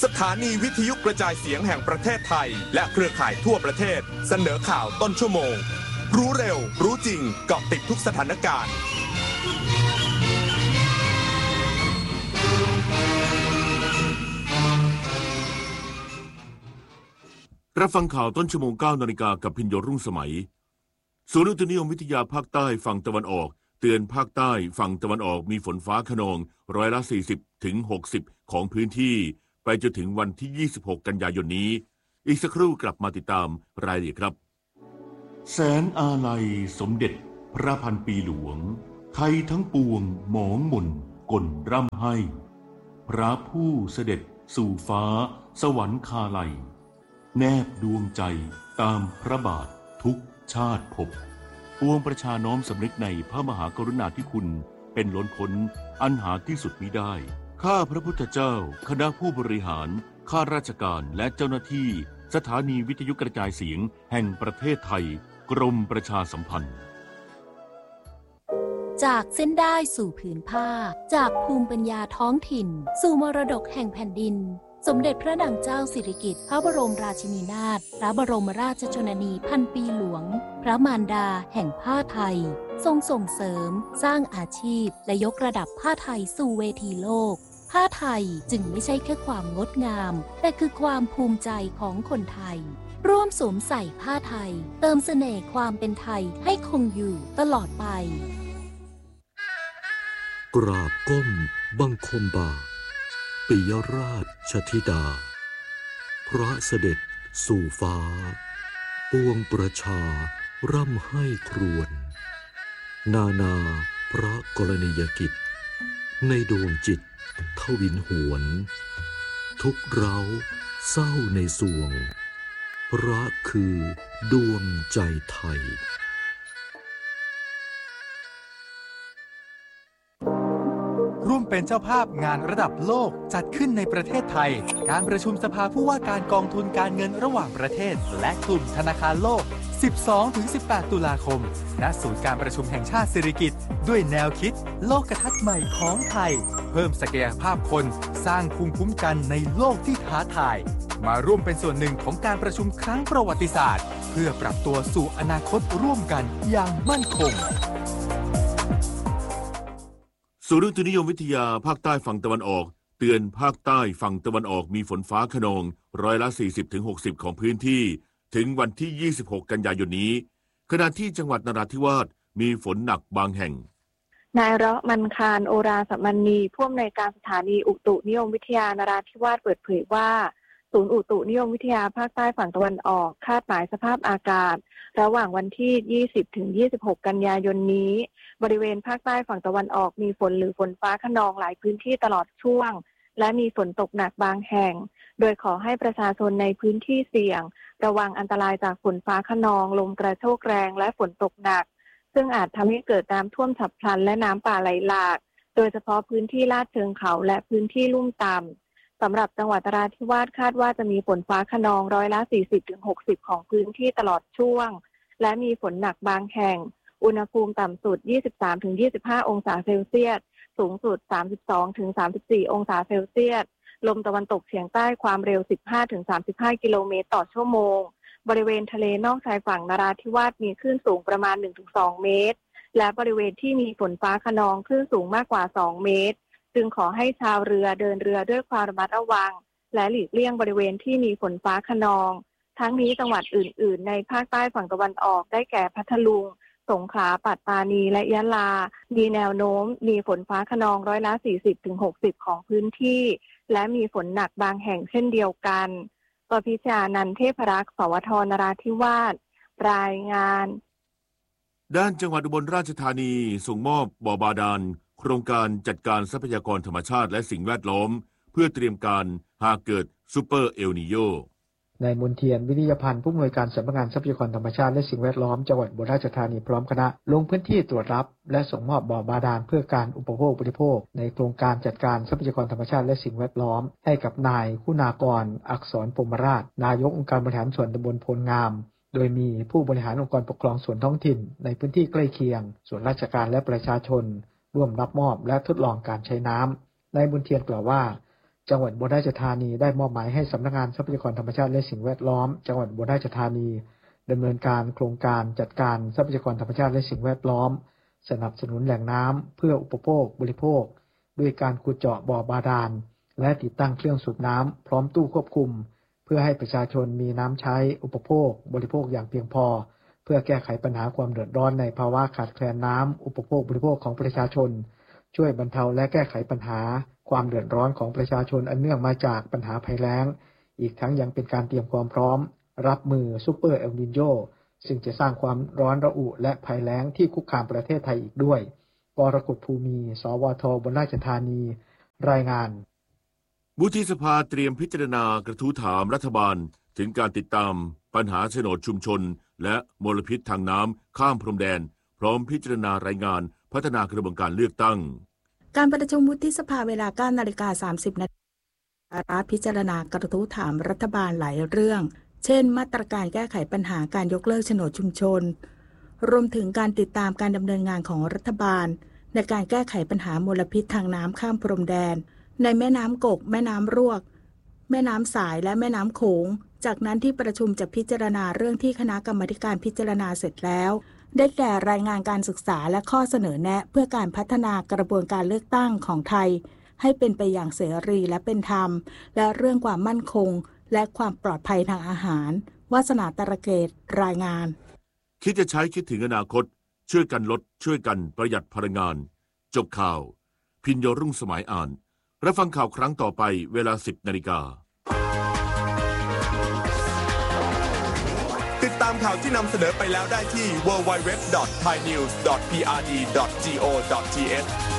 ถานีวิทยุกระจายเสียงแห่งประเทศไทยและเครือข่ายทั่วประเทศเสนอข่าวต้นชั่วโมงรู้เร็วรู้จริงเกาะติดทุกสถานการณ์รับฟังข่าวต้นชั่วโมง 9 นาฬิกากับพิญโยรุ่งสมัยศูนย์อุตุนิยมวิทยาภาคใต้ฝั่งตะวันออกเตือนภาคใต้ฝั่งตะวันออกมีฝนฟ้าคะนอง40%ถึง 60%ของพื้นที่ไปจนถึงวันที่ 26 กันยายนนี้อีกสักครู่กลับมาติดตามรายละเอียดครับแสนอาลัยสมเด็จพระพันปีหลวงไทยทั้งปวงหมองหม่นก่นร่ำให้พระผู้เสด็จสู่ฟ้าสวรรคาลัยแนบดวงใจตามพระบาททุกชาติภพปวงประชาน้อมสำนึกในพระมหากรุณาธิคุณเป็นล้นพ้นอันหาที่สุดมิได้ข้าพระพุทธเจ้าคณะผู้บริหารข้าราชการและเจ้าหน้าที่สถานีวิทยุกระจายเสียงแห่งประเทศไทยกรมประชาสัมพันธ์จากเส้นได้สู่ผืนผ้าจากภูมิปัญญาท้องถิ่นสู่มรดกแห่งแผ่นดินสมเด็จพระนางเจ้าสิริกิติ์พระบรมราชินีนาถพระบรมราชชนนีพันปีหลวงพระมารดาแห่งผ้าไทยทรงส่งเสริมสร้างอาชีพและยกระดับผ้าไทยสู่เวทีโลกผ้าไทยจึงไม่ใช่แค่ความงดงามแต่คือความภูมิใจของคนไทยร่วมสวมใส่ผ้าไทยเติมเสน่ห์ความเป็นไทยให้คงอยู่ตลอดไปกราบก้มบังคมบาทปิยราชธิดาพระเสด็จสู่ฟ้าปวงประชาร่ำให้ครวญนาพระกรณียกิจในดวงจิตทวินหวนทุกเร้าเศร้าในสวงพระคือดวงใจไทยร่วมเป็นเจ้าภาพงานระดับโลกจัดขึ้นในประเทศไทยการประชุมสภาผู้ว่าการกองทุนการเงินระหว่างประเทศและกลุ่มธนาคารโลก 12-18 ตุลาคมณศูนย์การประชุมแห่งชาติสิริกิติ์ด้วยแนวคิดโลกทัศน์ใหม่ของไทยเพิ่มศักยภาพคนสร้างภูมิคุ้มกันในโลกที่ท้าทายมาร่วมเป็นส่วนหนึ่งของการประชุมครั้งประวัติศาสตร์เพื่อปรับตัวสู่อนาคตร่วมกันอย่างมั่นคงศูนย์อุตุนิยมวิทยาภาคใต้ฝั่งตะวันออกเตือนภาคใต้ฝั่งตะวันออกมีฝนฟ้าคะนอง40%ถึง 60%ของพื้นที่ถึงวันที่ 26 กันยายนนี้ขณะที่จังหวัดนราธิวาสมีฝนหนักบางแห่งนายเราะห์มันคารโอราสัมมณีผู้อำนวยการสถานีอุตุนิยมวิทยานราธิวาสเปิดเผยว่าศูนย์อุตุนิยมวิทยาภาคใต้ฝั่งตะวันออกคาดหมายสภาพอากาศระหว่างวันที่ 20 ถึง 26 กันยายนนี้บริเวณภาคใต้ฝั่งตะวันออกมีฝนหรือฝนฟ้าคะนองหลายพื้นที่ตลอดช่วงและมีฝนตกหนักบางแห่งโดยขอให้ประชาชนในพื้นที่เสี่ยงระวังอันตรายจากฝนฟ้าคะนองลมกระโชกแรงและฝนตกหนักซึ่งอาจทำให้เกิดน้ำท่วมฉับพลันและน้ำป่าไหลหลากโดยเฉพาะพื้นที่ลาดเชิงเขาและพื้นที่ลุ่มต่ำสำหรับจังหวัดนราธิวาสคาดว่าจะมีฝนฟ้าคะนอง40% ถึง 60% ของพื้นที่ตลอดช่วงและมีฝนหนักบางแห่งอุณหภูมิต่ำสุด 23 ถึง 25 องศาเซลเซียสสูงสุด 32 ถึง 34 องศาเซลเซียสลมตะวันตกเฉียงใต้ความเร็ว 15 ถึง 35 กิโลเมตรต่อชั่วโมงบริเวณทะเลนอกชายฝั่งนราธิวาสมีคลื่นสูงประมาณ 1-2 เมตรและบริเวณที่มีฝนฟ้าคะนองคลื่นสูงมากกว่า 2 เมตรจึงขอให้ชาวเรือเดินเรือด้วยความระมัดระวังและหลีกเลี่ยงบริเวณที่มีฝนฟ้าคะนองทั้งนี้จังหวัดอื่นๆในภาคใต้ฝั่งตะวันออกได้แก่พัทลุงสงขลาปัตตานีและยะลามีแนวโน้มมีฝนฟ้าคะนอง40% ถึง 60% ของพื้นที่และมีฝนหนักบางแห่งเช่นเดียวกันปพิชานันท์เทพรักษ์สวทนราธิวาสรายงานด้านจังหวัดอุบลราชธานีส่งมอบบ่อบาดาลโครงการจัดการทรัพยากรธรรมชาติและสิ่งแวดล้อมเพื่อเตรียมการหากเกิดซูเปอร์เอลนีโญนายมนเทียนวิริยพันธ์ผู้อำนวยการสำนักงานทรัพยากรธรรมชาติและสิ่งแวดล้อมจังหวัดอุบลราชธานีพร้อมคณะลงพื้นที่ตรวจรับและส่งมอบบ่อบาดาลเพื่อการอุปโภคบริโภคในโครงการจัดการทรัพยากรธรรมชาติและสิ่งแวดล้อมให้กับนายคุณากรอักษรพรหมราชนายกองค์การบริหารส่วนตำบลโพลงามโดยมีผู้บริหารองค์กรปกครองส่วนท้องถิ่นในพื้นที่ใกล้เคียงส่วนราชการและประชาชนร่วมรับมอบและทดลองการใช้น้ำนายบุญเทียนกล่าวว่าจังหวัดอุบลราชธานีได้มอบหมายให้สำนักงานทรัพยากรธรรมชาติและสิ่งแวดล้อมจังหวัดอุบลราชธานีดำเนินการโครงการจัดการทรัพยากรธรรมชาติและสิ่งแวดล้อมสนับสนุนแหล่งน้ำเพื่ออุปโภคบริโภคด้วยการขุดเจาะบ่อบาดาลและติดตั้งเครื่องสูบน้ำพร้อมตู้ควบคุมเพื่อให้ประชาชนมีน้ำใช้อุปโภคบริโภคอย่างเพียงพอเพื่อแก้ไขปัญหาความเดือดร้อนในภาวะขาดแคลนน้ำอุปโภคบริโภคของประชาชนช่วยบรรเทาและแก้ไขปัญหาความเดือดร้อนของประชาชนอันเนื่องมาจากปัญหาภัยแล้งอีกทั้งยังเป็นการเตรียมความพร้อมรับมือซุปเปอร์เอลนิโญซึ่งจะสร้างความร้อนระอุและภัยแล้งที่คุกคามประเทศไทยอีกด้วยกรกฎภูมิสวทอุบลราชธานีรายงานวุฒิสภาเตรียมพิจารณากระทู้ถามรัฐบาลถึงการติดตามปัญหาโฉนดชุมชนและมลพิษทางน้ำข้ามพรมแดนพร้อมพิจารณารายงานพัฒนากระบวนการเลือกตั้งการประชุมวุฒิสภาเวลา 9:30 น.พิจารณากระทู้ถามรัฐบาลหลายเรื่องเช่นมาตรการแก้ไขปัญหาการยกเลิกโฉนดชุมชนรวมถึงการติดตามการดำเนินงานของรัฐบาลในการแก้ไขปัญหามลพิษทางน้ำข้ามพรมแดนในแม่น้ำกกแม่น้ำรวกแม่น้ำสายและแม่น้ำโขงจากนั้นที่ประชุมจะพิจารณาเรื่องที่คณะกรรมาการพิจารณาเสร็จแล้วได้แก่รายงานการศึกษาและข้อเสนอแนะเพื่อการพัฒนากระบวนการเลือกตั้งของไทยให้เป็นไปอย่างเสรีและเป็นธรรมและเรื่องความมั่นคงและความปลอดภัยทางอาหารวาสนาตระเกตรายงานคิดจะใช้คิดถึงอนาคตช่วยกันลดช่วยกันประหยัดพลังงานจบข่าวพิญโยรุ่งสมัยอ่านรับฟังข่าวครั้งต่อไปเวลา 10:00 น. ติดตามข่าวที่นำเสนอไปแล้วได้ที่ www.thainews.prd.go.th